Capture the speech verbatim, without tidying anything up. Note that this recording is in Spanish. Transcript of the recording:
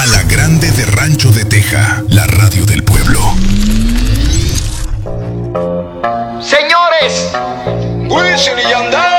a la grande de Rancho de Texas, la radio del pueblo. Señores, Wisin y Yandel.